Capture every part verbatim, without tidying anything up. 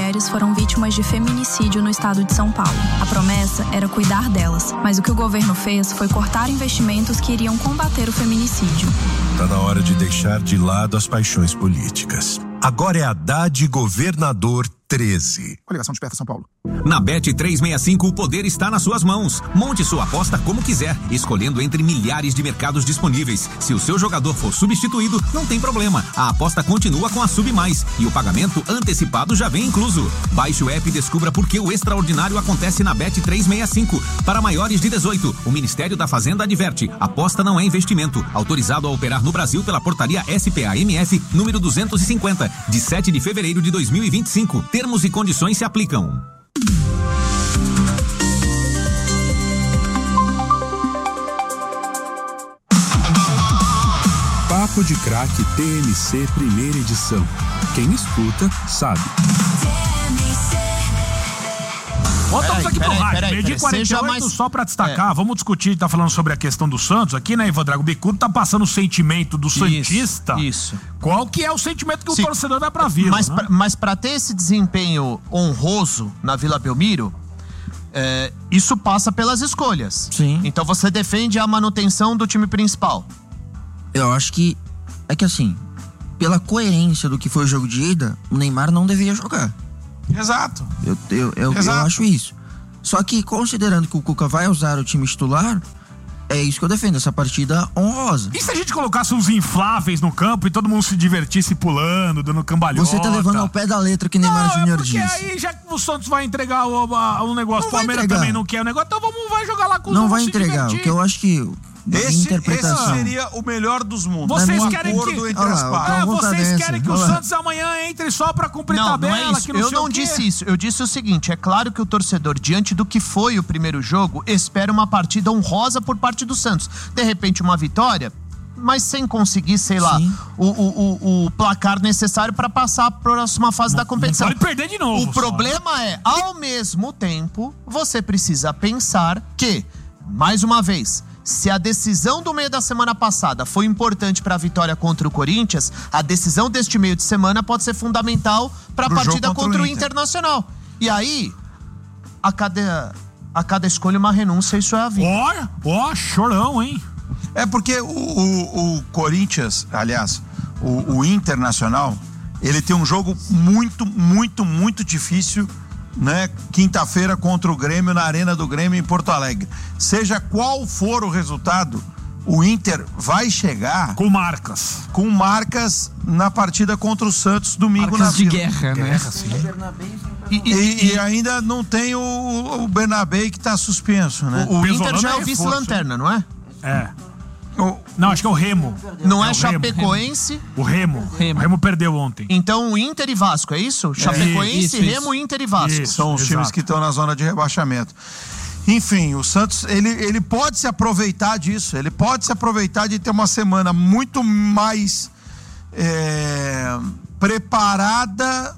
mulheres foram vítimas de feminicídio no estado de São Paulo. A promessa era cuidar delas, mas o que o governo fez foi cortar investimentos que iriam combater o feminicídio. Tá na hora de deixar de lado as paixões políticas. Agora é Haddad Governador treze. Coligação Desperta São Paulo. Na Bet trezentos e sessenta e cinco, o poder está nas suas mãos. Monte sua aposta como quiser, escolhendo entre milhares de mercados disponíveis. Se o seu jogador for substituído, não tem problema. A aposta continua com a Sub Mais e o pagamento antecipado já vem incluso. Baixe o app e descubra por que o extraordinário acontece na Bet trezentos e sessenta e cinco. Para maiores de dezoito, o Ministério da Fazenda adverte: aposta não é investimento. Autorizado a operar no Brasil pela portaria S P A M F número duzentos e cinquenta, de sete de fevereiro de dois mil e vinte e cinco. Termos e condições se aplicam. Papo de Craque T M C primeira edição. Quem escuta, sabe. Voltamos aqui pro rádio, peraí, meio dia quarenta e oito, mais... só pra destacar, é. vamos discutir, tá falando sobre a questão do Santos aqui, né, Ivan Drago Bicudo, tá passando o sentimento do isso, Santista. Isso. Qual que é o sentimento que Sim. o torcedor vai pra Vila, mas, né? pra, mas pra ter esse desempenho honroso na Vila Belmiro, é, isso passa pelas escolhas. Sim. Então você defende a manutenção do time principal. Eu acho que, é que assim, pela coerência do que foi o jogo de ida, o Neymar não deveria jogar. Exato. Eu, eu, eu, Exato. eu acho isso. Só que considerando que o Cuca vai usar o time titular, é isso que eu defendo, essa partida honrosa. E se a gente colocasse uns infláveis no campo e todo mundo se divertisse pulando, dando cambalhota? Você tá levando ao pé da letra que Neymar Júnior disse. Não, é porque aí já que o Santos vai entregar o, a, o negócio, o Palmeiras entregar. também não quer o negócio, então vamos vai jogar lá com os Não vamos vai se entregar, divertir. o que eu acho que... Esse, interpretação. esse seria o melhor dos mundos. Vocês um querem acordo que, entre Olha as lá, partes. ah, vou vocês dessa. querem que o Olha lá. Santos amanhã entre só pra cumprir Não, tabela, não é isso. que não Eu sei não o quê. disse isso. Eu disse o seguinte: é claro que o torcedor, diante do que foi o primeiro jogo, espera uma partida honrosa por parte do Santos. De repente, uma vitória, mas sem conseguir, sei lá, o, o, o, o placar necessário para passar a próxima fase não, da competição. Não pode perder de novo. O só. problema é, ao mesmo tempo, você precisa pensar que, mais uma vez, se a decisão do meio da semana passada foi importante para a vitória contra o Corinthians, a decisão deste meio de semana pode ser fundamental para a partida contra, contra o Inter. Internacional. E aí, a cada, a cada escolha uma renúncia, isso é a vida. Ó, ó, chorão, hein? É porque o, o, o Corinthians, aliás, o, o Internacional, ele tem um jogo muito, muito, muito difícil, né? Quinta-feira contra o Grêmio, na Arena do Grêmio em Porto Alegre. Seja qual for o resultado, o Inter vai chegar com marcas. Com marcas na partida contra o Santos domingo marcas na de Vila. guerra, né? Guerra, sim. E, e, e ainda não tem o, o Bernabé que tá suspenso, né? O, o Pesolano Inter já é é o vice-lanterna, não é? É. Não, acho que é o Remo. Não é, é Chapecoense? O Remo. Remo. O Remo perdeu ontem. Então o Inter e Vasco, é isso? Chapecoense, isso, isso. Remo, Inter e Vasco. Isso. São os exato. times que estão na zona de rebaixamento. Enfim, o Santos, ele, ele pode se aproveitar disso. Ele pode se aproveitar de ter uma semana muito mais é, preparada,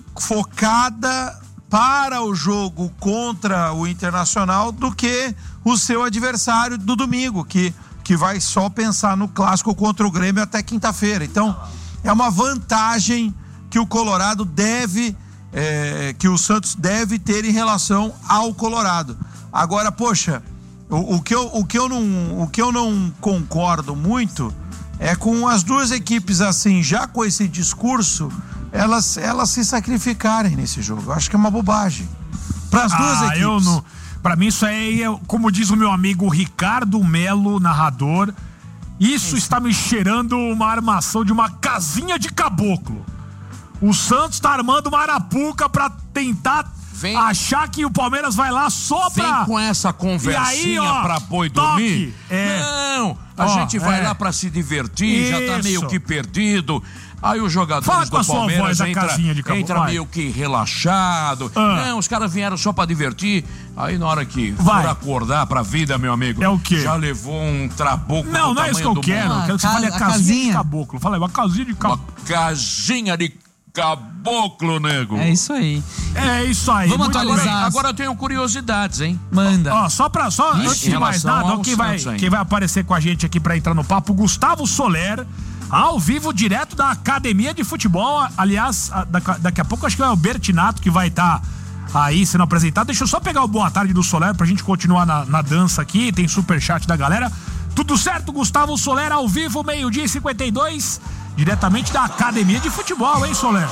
focada para o jogo contra o Internacional do que o seu adversário do domingo, que, que vai só pensar no clássico contra o Grêmio até quinta-feira. Então, é uma vantagem que o Colorado deve, é, que o Santos deve ter em relação ao Colorado. Agora, poxa, o, o, que eu, o, que eu não, o que eu não concordo muito é com as duas equipes assim, já com esse discurso, elas, elas se sacrificarem nesse jogo. Eu acho que é uma bobagem. Para as duas ah, equipes. Eu não, pra mim isso aí é, como diz o meu amigo Ricardo Melo, narrador, isso está me cheirando uma armação de uma casinha de caboclo. O Santos tá armando uma arapuca pra tentar Vem. achar que o Palmeiras vai lá só pra... Vem com essa conversinha aí, ó, pra pôr e toque. dormir. É. Não, a Ó, gente vai é. lá pra se divertir, Isso. já tá meio que perdido. Aí os jogadores Fala com do a sua Palmeiras voz, a entra, casinha de caboclo, entra vai. meio que relaxado. Ah. Não, os caras vieram só pra divertir. Aí na hora que Vai. for acordar pra vida, meu amigo, É o quê? já levou um trabuco. Não, do não é isso que tamanho eu do quero. mundo. Eu quero que você Ah, fale a a casinha, casinha. de caboclo. Fala aí, uma casinha de Uma caboclo. casinha de caboclo, nego. É isso aí. É isso aí. Vamos muito atualizar. bem. Agora eu tenho curiosidades, hein? Manda. Ó, só pra, só Em antes de mais relação nada, ao ó, quem vai, Santos, hein? quem vai aparecer com a gente aqui pra entrar no papo, Gustavo Soler, Ao vivo, direto da Academia de Futebol. Aliás, daqui a pouco acho que é o Bertinato que vai estar tá aí sendo apresentado. Deixa eu só pegar o boa tarde do Soler pra gente continuar na, na dança aqui. Tem superchat da galera. Tudo certo, Gustavo Soler, ao vivo, meio-dia e cinquenta e dois, diretamente da Academia de Futebol, hein, Soler?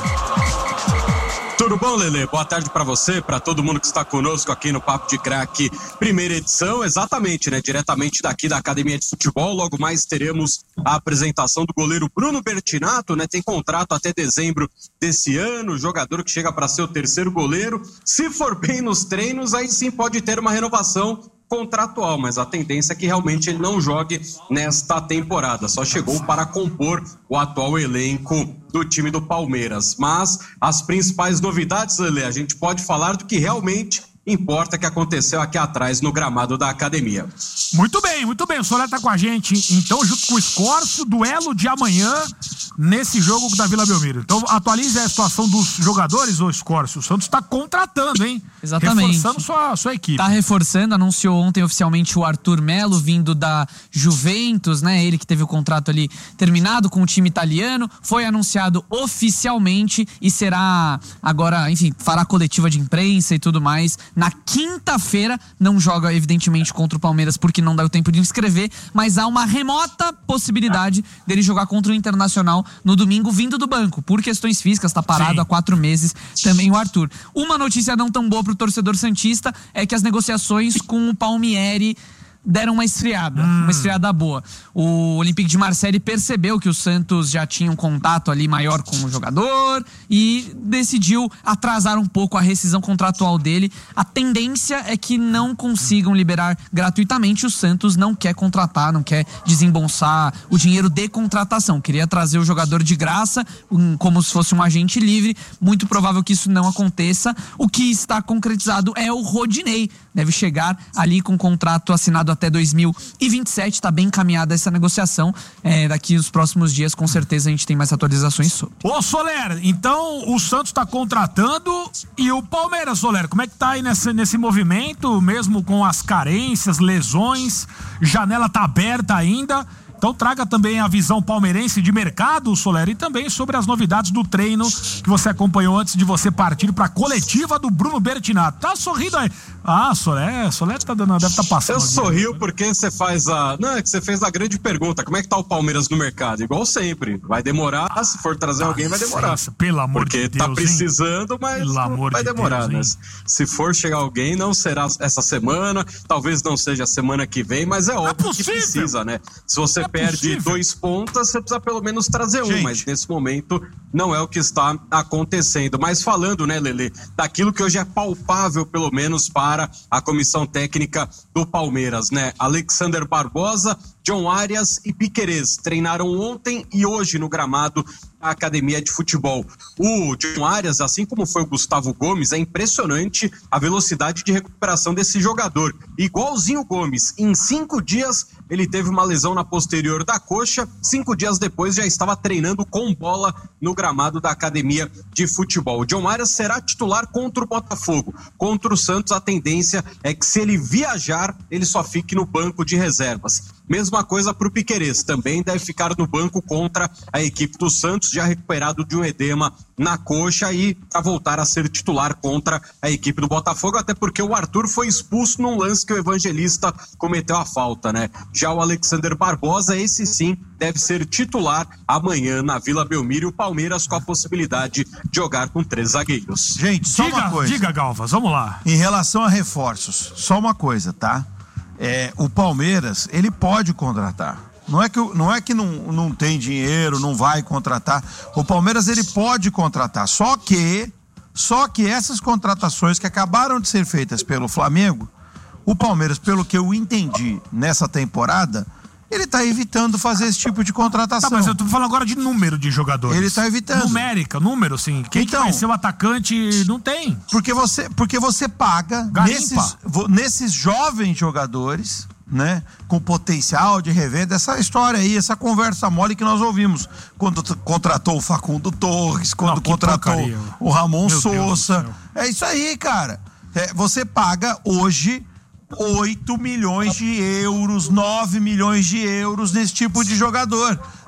Tudo bom, Lelê? Boa tarde pra você, pra todo mundo que está conosco aqui no Papo de Craque, primeira edição, exatamente, né? Diretamente daqui da Academia de Futebol. Logo mais teremos a apresentação do goleiro Bruno Bertinato, né? Tem contrato até dezembro desse ano, jogador que chega para ser o terceiro goleiro. Se for bem nos treinos, aí sim pode ter uma renovação contratual, mas a tendência é que realmente ele não jogue nesta temporada, só chegou para compor o atual elenco do time do Palmeiras. Mas as principais novidades, Lelê, a gente pode falar do que realmente importa que aconteceu aqui atrás no gramado da academia. Muito bem, muito bem, o Soler tá com a gente, então, junto com o Escorço, duelo de amanhã nesse jogo da Vila Belmiro. Então, atualize a situação dos jogadores, ô Escorço. O Santos tá contratando, hein? Exatamente. Reforçando sua, sua equipe. Tá reforçando, anunciou ontem oficialmente o Arthur Melo, vindo da Juventus, né? Ele que teve o contrato ali terminado com o time italiano, foi anunciado oficialmente e será agora, enfim, fará coletiva de imprensa e tudo mais. Na quinta-feira, não joga evidentemente contra o Palmeiras porque não dá o tempo de inscrever, mas há uma remota possibilidade dele jogar contra o Internacional no domingo, vindo do banco. Por questões físicas, tá parado Sim. há quatro meses também o Arthur. Uma notícia não tão boa pro torcedor santista é que as negociações com o Palmieri deram uma esfriada, hum. uma esfriada boa. O Olympique de Marseille percebeu que o Santos já tinha um contato ali maior com o jogador e decidiu atrasar um pouco a rescisão contratual dele. A tendência é que não consigam liberar gratuitamente. O Santos não quer contratar, não quer desembolsar o dinheiro de contratação. Queria trazer o jogador de graça, um, como se fosse um agente livre. Muito provável que isso não aconteça. O que está concretizado é o Rodinei. Deve chegar ali com um contrato assinado até dois mil e vinte e sete, está bem encaminhada essa negociação. É, daqui nos próximos dias, com certeza, a gente tem mais atualizações sobre. Ô, Soler, então o Santos está contratando e o Palmeiras, Soler, como é que tá aí nesse, nesse movimento, mesmo com as carências, lesões, janela tá aberta ainda? Então traga também a visão palmeirense de mercado, Soler, e também sobre as novidades do treino que você acompanhou antes de você partir para a coletiva do Bruno Bertinato. Tá sorrindo aí. Ah, Soler, Soler tá dando, deve estar tá passando. Eu sorrio porque você faz a... Não, é que você fez a grande pergunta. Como é que tá o Palmeiras no mercado? Igual sempre. Vai demorar, se for trazer ah, alguém vai demorar. Licença, pelo amor porque de Deus, tá precisando, hein? Mas pelo amor vai de demorar, Deus, né? Se for chegar alguém, não será essa semana, talvez não seja a semana que vem, mas é óbvio é que precisa, né? Se você é perde possível. dois pontas, você precisa pelo menos trazer um, Gente. mas nesse momento não é o que está acontecendo. Mas falando, né, Lelê, daquilo que hoje é palpável, pelo menos para a comissão técnica do Palmeiras, né? Alexander Barbosa, John Arias e Piquerez treinaram ontem e hoje no gramado da Academia de Futebol. O John Arias, assim como foi o Gustavo Gomes, é impressionante a velocidade de recuperação desse jogador. Igualzinho o Gomes, em cinco dias ele teve uma lesão na posterior da coxa, cinco dias depois já estava treinando com bola no gramado da Academia de Futebol. O John Arias será titular contra o Botafogo. Contra o Santos, a tendência é que se ele viajar, ele só fique no banco de reservas. Mesma coisa para o Piquerez, também deve ficar no banco contra a equipe do Santos, já recuperado de um edema na coxa e para voltar a ser titular contra a equipe do Botafogo, até porque o Arthur foi expulso num lance que o Evangelista cometeu a falta, né? Já o Alexander Barbosa, esse sim, deve ser titular amanhã na Vila Belmiro e o Palmeiras com a possibilidade de jogar com três zagueiros. Gente, só diga, uma coisa. Diga, Galvas, vamos lá. Em relação a reforços, só uma coisa, tá? É, o Palmeiras, ele pode contratar. Não é que, não, é que não, não tem dinheiro, não vai contratar. O Palmeiras, ele pode contratar. Só que, só que essas contratações que acabaram de ser feitas pelo Flamengo, o Palmeiras, pelo que eu entendi nessa temporada, ele tá evitando fazer esse tipo de contratação. Tá, mas eu tô falando agora de número de jogadores. Ele tá evitando. Numérica, número, sim. Quem então, que vai ser o atacante, não tem. Porque você, porque você paga nesses, nesses jovens jogadores, né, com potencial de revenda, essa história aí, essa conversa mole que nós ouvimos quando contratou o Facundo Torres, quando não, contratou porcaria. o Ramon Meu Sousa. É isso aí, cara. É, você paga hoje oito milhões de euros, nove milhões de euros nesse tipo de jogador.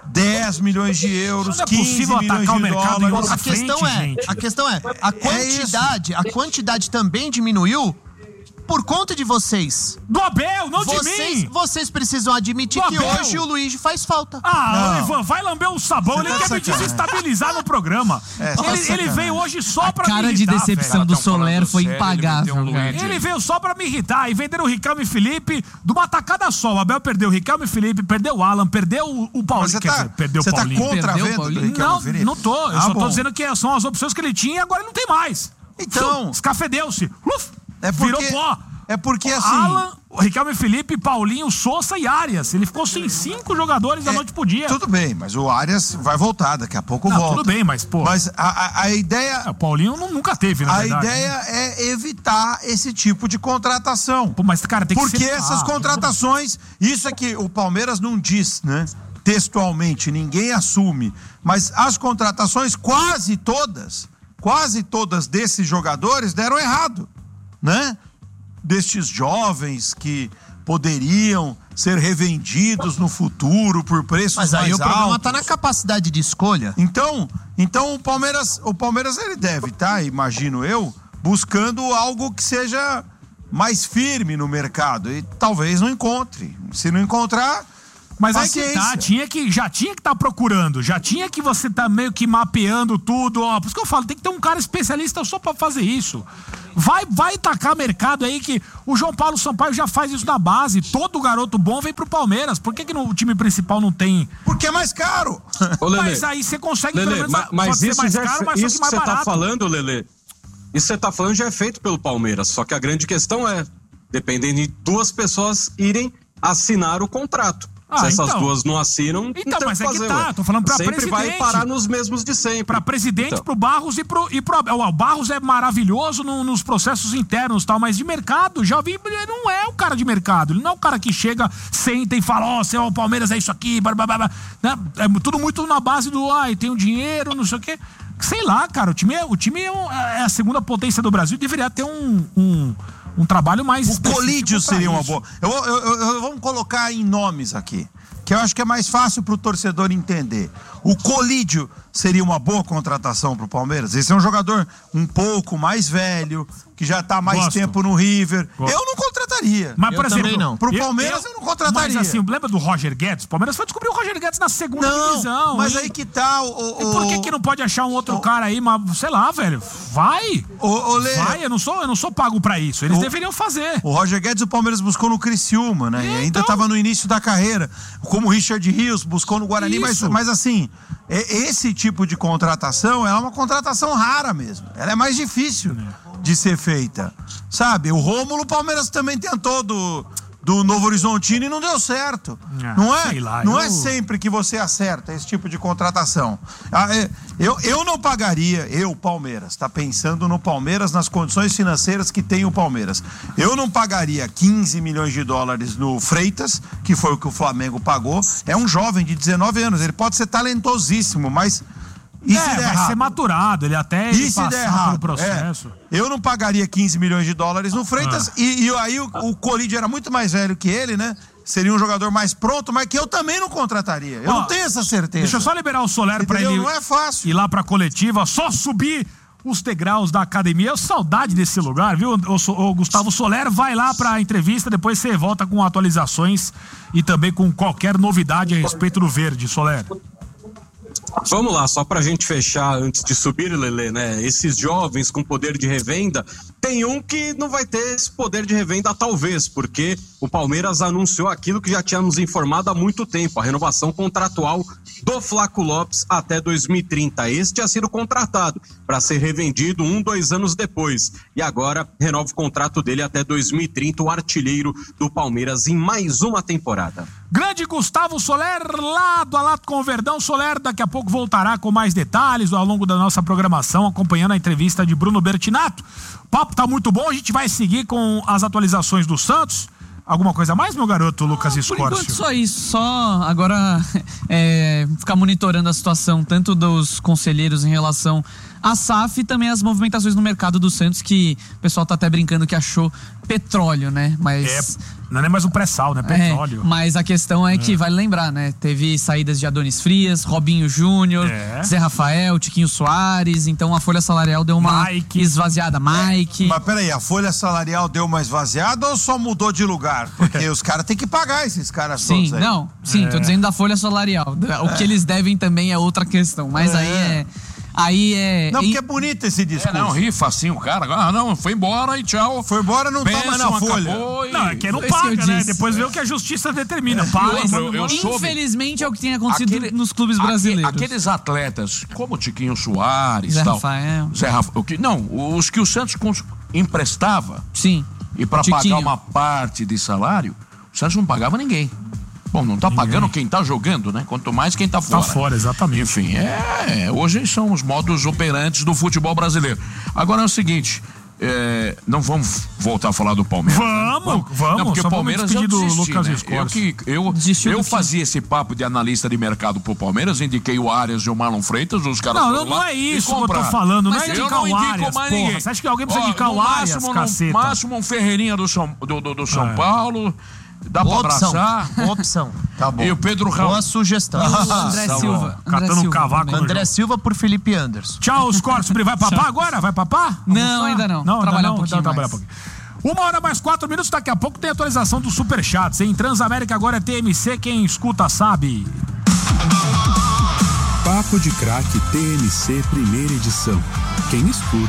dez milhões de euros, não é quinze possível milhões atacar o de mercado em dólares. outra A questão frente, é, gente. a questão é, a quantidade, a quantidade também diminuiu por conta de vocês. Do Abel, não vocês, de mim. Vocês precisam admitir Do que Abel. hoje o Luigi faz falta. Ah, Não. Ivan, vai lamber o sabão. Você Ele tá quer de me sacanagem. desestabilizar no programa. É, tá ele, ele sacanagem. veio hoje só A pra me cara de irritar, decepção velho. do Tá falando Soler foi sério, ele impagável, meteu um cara. Luigi. Ele veio só pra me irritar. E venderam o Riquelme e Felipe de uma tacada só. O Abel perdeu o Riquelme e Felipe, perdeu o Alan, perdeu o, o Mas Paulinho. você Quer tá, dizer, perdeu o você tá Paulinho. contra a Perdeu o venda do Paulinho? Riquelme Não, Felipe? não tô. Eu Ah, só bom. tô dizendo que são as opções que ele tinha e agora ele não tem mais. Então- Escafedeu-se. Uf, É porque- virou pó. É porque assim... Alan, o Riquelme Felipe, Paulinho, Sousa e Arias. Ele ficou sem cinco jogadores da É, noite pro dia. Tudo bem, mas o Arias vai voltar, daqui a pouco Não, volta. tudo bem, mas, pô. Mas a, a, a ideia, O Paulinho não- nunca teve, na a verdade. ideia né? é evitar esse tipo de contratação. Pô, mas, cara, tem que Porque ser... essas Ah, contratações, isso é que o Palmeiras não diz, né? Textualmente, ninguém assume. Mas as contratações, quase todas, quase todas desses jogadores deram errado, né? Destes jovens que poderiam ser revendidos no futuro por preços Mas aí mais o problema altos. tá na capacidade de escolha. Então, então o Palmeiras, o Palmeiras ele deve estar, imagino eu, buscando algo que seja mais firme no mercado e talvez não encontre. Se não encontrar, Mas aí que paciência. tá, tinha que, já tinha que estar procurando, já tinha que você tá meio que mapeando tudo, ó. Por isso que eu falo, tem que ter um cara especialista só pra fazer isso. Vai, vai tacar mercado aí que o João Paulo Sampaio já faz isso na base. Todo garoto bom vem pro Palmeiras. Por que que no time principal não tem? Porque é mais caro. Ô, Lelê, Mas aí você consegue Lelê, pelo menos, ma- mas pode ser isso, mais já é caro, fe- mas só isso que que mais você tá barato. falando, Lelê, isso que você tá falando já é feito pelo Palmeiras. Só que a grande questão é, dependendo de duas pessoas irem assinar o contrato. Ah, Se essas então. duas não assinam, Então, não tem o mas que é que fazer, tá, ué. tô falando pra Sempre vai presidente. parar nos mesmos de sempre. Pra presidente, Então. pro Barros e pro, e pro Abel. O Barros é maravilhoso no- nos processos internos e tal, mas de mercado, já vi, ele não é o cara de mercado. Ele não é o cara que chega, senta e fala, ó, oh, o Palmeiras é isso aqui, blá, blá, blá, blá. Né? É tudo muito na base do, ai, tem o dinheiro, não sei o quê. Sei lá, cara, o time é, o time é, um- é a segunda potência do Brasil, deveria ter um, um, um trabalho mais O específico Colídio pra seria uma isso. boa. Eu, eu, eu- eu- vamos colocar em nomes aqui, que eu acho que é mais fácil pro torcedor entender. O Colídio seria uma boa contratação pro Palmeiras? Esse é um jogador um pouco mais velho, que já tá mais Gosto. tempo no River. Gosto. Eu não contrataria. Mas, Eu por exemplo, também não. Pro Palmeiras eu não contrataria. Mas assim, lembra do Roger Guedes? O Palmeiras foi descobrir o Roger Guedes na segunda Não, divisão. mas hein? aí que tá o... E o por que que não pode achar um outro o- cara aí, mas, sei lá, velho, vai. o, o, Lê, Vai, eu não sou, eu não sou pago pra isso. Eles O- deveriam fazer. o Roger Guedes o Palmeiras buscou no Criciúma, né? É, E ainda então. estava no início da carreira. Como o Richard Rios buscou no Guarani, mas, Isso. mas assim, é- esse tipo de contratação é uma contratação rara mesmo. Ela é mais difícil de ser feita. Sabe? O Rômulo, o Palmeiras também tentou do, do Novo Horizontino e não deu certo. Ah, não é? sei lá, não eu- é sempre que você acerta esse tipo de contratação. Ah, é, eu, eu não pagaria, eu, Palmeiras, tá pensando no Palmeiras, nas condições financeiras que tem o Palmeiras. Eu não pagaria quinze milhões de dólares no Freitas, que foi o que o Flamengo pagou. É um jovem de dezenove anos, ele pode ser talentosíssimo, mas... E se é, der vai errado? ser maturado, ele até ele E se der passar errado? pelo processo. É. Eu não pagaria quinze milhões de dólares no Freitas. Ah. E, e aí o, o Colídio era muito mais velho que ele, né? Seria um jogador mais pronto, mas que eu também não contrataria. Eu Ó, não tenho essa certeza. Deixa eu só liberar o Soler pra Entendeu? ele Não é fácil. ir lá pra coletiva, só subir os degraus da academia. Eu saudade desse lugar, viu? O, So- o Gustavo Soler vai lá pra entrevista, depois você volta com atualizações e também com qualquer novidade a respeito do verde, Soler. Vamos lá, só pra gente fechar antes de subir, Lelê, né? Esses jovens com poder de revenda, tem um que não vai ter esse poder de revenda talvez, porque o Palmeiras anunciou aquilo que já tínhamos informado há muito tempo, a renovação contratual do Flaco Lopes até dois mil e trinta. Este tinha sido contratado para ser revendido um, dois anos depois. E agora renova o contrato dele até dois mil e trinta, o artilheiro do Palmeiras em mais uma temporada. Grande Gustavo Soler, lado a lado com o Verdão. Soler daqui a pouco voltará com mais detalhes ao longo da nossa programação, acompanhando a entrevista de Bruno Bertinato. O papo tá muito bom, a gente vai seguir com as atualizações do Santos. Alguma coisa a mais, meu garoto Lucas Por Escórcio? enquanto só isso, só agora é, ficar monitorando a situação tanto dos conselheiros em relação a S A F e também as movimentações no mercado do Santos, que o pessoal tá até brincando que achou petróleo, né? Mas... É, não é mais um pré-sal, né? Petróleo. É, mas a questão é que, é. vale lembrar, né? Teve saídas de Adonis Frias, Robinho Júnior, é. Zé Rafael, Tiquinho Soares, então a folha salarial deu uma Mike. esvaziada. Mike. Mas peraí, a folha salarial deu uma esvaziada ou só mudou de lugar? Porque os caras têm que pagar esses caras sim, todos aí. Não, sim, é. tô dizendo da folha salarial. O é. que eles devem também é outra questão, mas é. aí é... Aí é... Não, porque é bonito esse discurso. É, não, rifa assim o cara. Ah, não, foi embora e tchau. Foi embora, não tá mais na folha. E... Não, é que não paga, que né? Depois vê o que a justiça determina. Paga. Eu, eu, eu Infelizmente é o que tem acontecido Aquele, nos clubes brasileiros. Aqueles atletas, como Tiquinho Soares Zé tal. Rafael. Zé Rafael. Não, os que o Santos emprestava. Sim. E pra pagar uma parte de salário, o Santos não pagava ninguém. Bom, não tá pagando quem tá jogando, né? Quanto mais quem tá fora. Tá fora, exatamente. Enfim, é, hoje são os modos operantes do futebol brasileiro. Agora é o seguinte, é, não vamos voltar a falar do Palmeiras. Vamos, né? vamos. vamos. Não, porque Só o Palmeiras eu desisti, do Lucas né? Eu, que, eu, eu fazia esse papo de analista de mercado pro Palmeiras, indiquei o Arias e o Marlon Freitas, os caras Não, não, não é isso que eu tô falando, não é indicar o Arias, porra. Ninguém. Você acha que alguém precisa Ó, indicar o Arias, máximo, caceta? No máximo um Ferreirinha do São, do, do, do São é. Paulo... Dá Boa pra abraçar. Opção. Boa opção. Tá bom. E o Pedro Raul. Boa sugestão. André tá Silva. André Catando Silva, cavaco. André Silva por Felipe Anderson. Tchau, os cortes. Vai papar agora? Vai papar? Não, ainda não. Não, trabalhar não, um pouquinho então, mais. Um pouquinho. Uma hora mais quatro minutos. Daqui a pouco tem atualização do Superchats, hein? Transamérica agora é T M C. Quem escuta sabe. Papo de Craque T M C primeira edição. Quem escuta